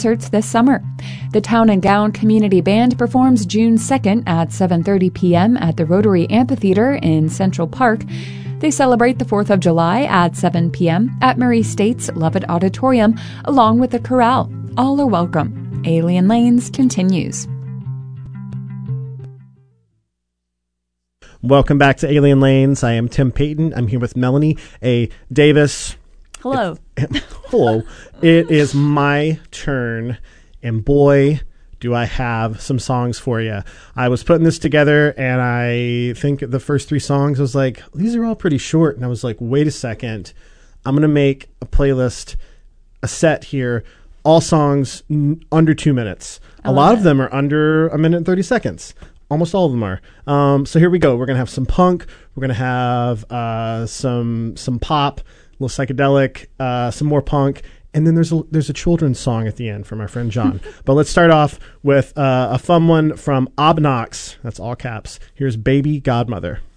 concerts this summer. The Town and Gown Community Band performs June 2nd at 7:30 p.m. at the Rotary Amphitheater in Central Park. They celebrate the 4th of July at 7 p.m. at Murray State's Lovett Auditorium, along with the chorale. All are welcome. Alien Lanes continues. Welcome back to Alien Lanes. I am Tim Payton. I'm here with Melanie A. Davis. Hello. Hello. It is my turn, and boy, do I have some songs for you. I was putting this together, and I think the first 3 songs, I was like, these are all pretty short. And I was like, wait a second. I'm going to make a playlist, a set here, all songs under 2 minutes. A lot of them are under 1 minute and 30 seconds. Almost all of them are. So here we go. We're going to have some punk. We're going to have some pop, a little psychedelic, some more punk. And then there's a children's song at the end from our friend John. But let's start off with a fun one from Obnox. That's all caps. Here's Baby Godmother.